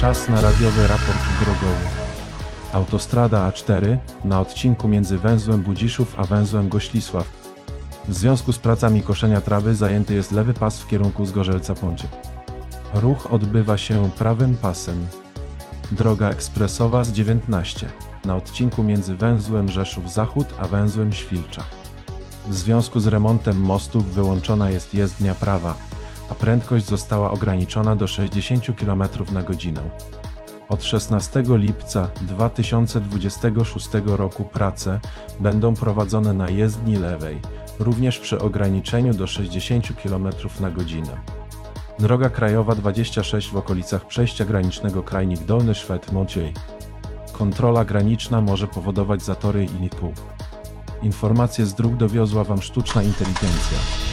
Czas na radiowy raport drogowy. Autostrada A4 na odcinku między węzłem Budziszów a węzłem Goślisław. W związku z pracami koszenia trawy zajęty jest lewy pas w kierunku Zgorzelca-Pączek. Ruch odbywa się prawym pasem. Droga ekspresowa z 19 na odcinku między węzłem Rzeszów Zachód a węzłem Świlcza. W związku z remontem mostów wyłączona jest jezdnia prawa, a prędkość została ograniczona do 60 km na godzinę. Od 16 lipca 2026 roku prace będą prowadzone na jezdni lewej, również przy ograniczeniu do 60 km na godzinę. Droga krajowa 26 w okolicach przejścia granicznego Krajnik Dolny Szwed-Mociej. Kontrola graniczna może powodować zatory i pół. Informacje z dróg dowiozła Wam sztuczna inteligencja.